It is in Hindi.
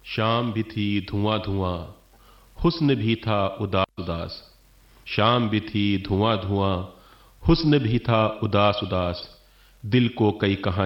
शाम भी थी धुआं धुआं, हुस्न भी था उदास उदास। शाम भी थी धुआं धुआं, हुस्न भी था उदास उदास। दिल को कई कहानियां